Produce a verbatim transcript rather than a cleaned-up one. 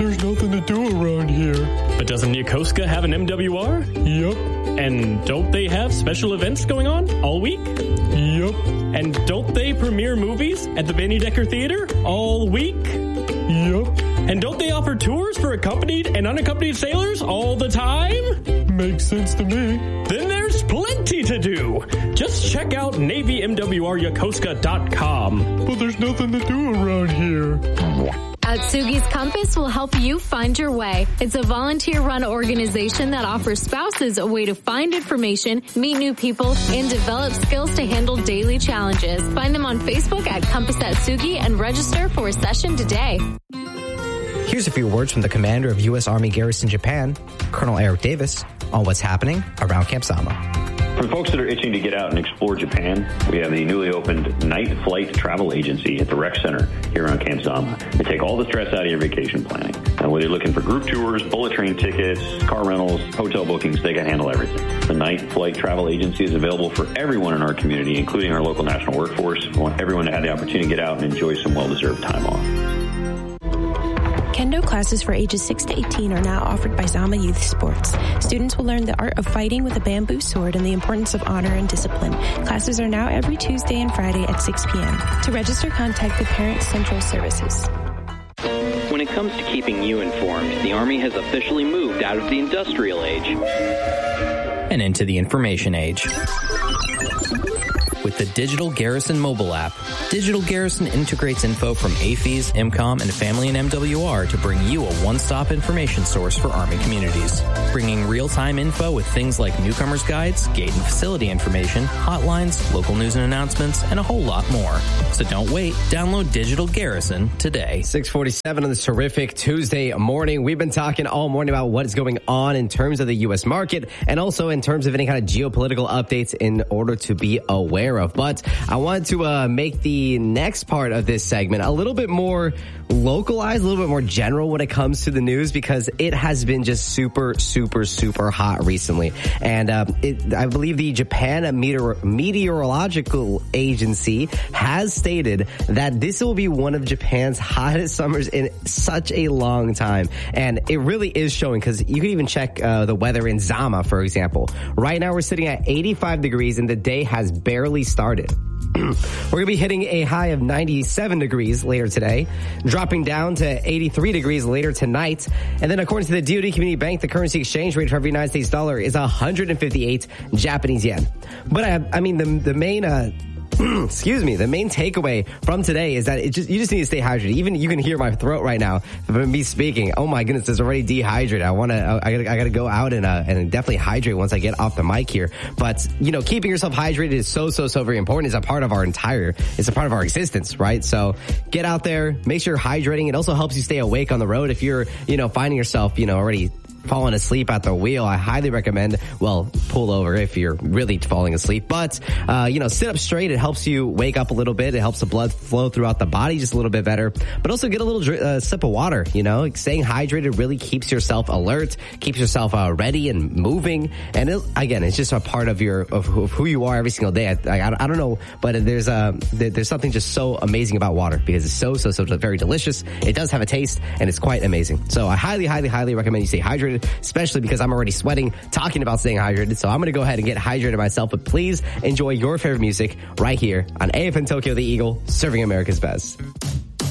there's nothing to do around here. But doesn't Yokosuka have an M W R? Yup. And don't they have special events going on all week? Yup. And don't they premiere movies at the Benny Decker Theater all week? Yup. And don't they offer tours for accompanied and unaccompanied sailors all the time? Makes sense to me. Then there's plenty to do. Just check out Navy M W R Yokosuka dot com. But there's nothing to do around here. Atsugi's Compass will help you find your way. It's a volunteer-run organization that offers spouses a way to find information, meet new people, and develop skills to handle daily challenges. Find them on Facebook at Compass Atsugi and register for a session today. Here's a few words from the commander of U S Army Garrison Japan, Colonel Eric Davis, on what's happening around Camp Sama. For folks that are itching to get out and explore Japan, we have the newly opened Night Flight Travel Agency at the Rec Center here on Camp Zama. They take all the stress out of your vacation planning. And whether you're looking for group tours, bullet train tickets, car rentals, hotel bookings, they can handle everything. The Night Flight Travel Agency is available for everyone in our community, including our local national workforce. We want everyone to have the opportunity to get out and enjoy some well-deserved time off. Kendo classes for ages six to eighteen are now offered by Zama Youth Sports. Students will learn the art of fighting with a bamboo sword and the importance of honor and discipline. Classes are now every Tuesday and Friday at six p.m. To register, contact the Parent Central Services. When it comes to keeping you informed, the Army has officially moved out of the industrial age and into the information age. With the Digital Garrison mobile app, Digital Garrison integrates info from A F E S, IMCOM, and Family and M W R to bring you a one-stop information source for Army communities. Bringing real-time info with things like newcomers' guides, gate and facility information, hotlines, local news and announcements, and a whole lot more. So don't wait. Download Digital Garrison today. six forty-seven on this terrific Tuesday morning. We've been talking all morning about what is going on in terms of the U S market and also in terms of any kind of geopolitical updates in order to be aware of. But I wanted to uh, make the next part of this segment a little bit more localized, a little bit more general when it comes to the news, because it has been just super, super, super hot recently. And um, it, I believe the Japan Meteor- Meteorological Agency has stated that this will be one of Japan's hottest summers in such a long time. And it really is showing, because you can even check uh, the weather in Zama, for example. Right now we're sitting at eighty-five degrees and the day has barely started. We're going to be hitting a high of ninety-seven degrees later today, dropping down to eighty-three degrees later tonight. And then according to the D O D Community Bank, the currency exchange rate for every United States dollar is one hundred fifty-eight Japanese yen. But I, I mean, the, the main, uh, excuse me, the main takeaway from today is that it just, you just need to stay hydrated. Even you can hear my throat right now from me speaking. Oh my goodness, it's already dehydrated. I want to, I gotta, I gotta go out and, uh, and definitely hydrate once I get off the mic here. But, you know, keeping yourself hydrated is so, so, so very important. It's a part of our entire, it's a part of our existence, right? So get out there, make sure you're hydrating. It also helps you stay awake on the road. If you're, you know, finding yourself, you know, already falling asleep at the wheel, I highly recommend, well, pull over if you're really falling asleep. But, uh, you know, sit up straight. It helps you wake up a little bit. It helps the blood flow throughout the body just a little bit better. But also get a little uh, sip of water, you know. Staying hydrated really keeps yourself alert, keeps yourself uh, ready and moving. And it, again, it's just a part of your of who, of who you are every single day. I, I, I don't know, but there's uh, there's something just so amazing about water, because it's so, so, so very delicious. It does have a taste, and it's quite amazing. So I highly, highly, highly recommend you stay hydrated, especially because I'm already sweating talking about staying hydrated. So I'm going to go ahead and get hydrated myself. But please enjoy your favorite music right here on A F M Tokyo The Eagle, serving America's best.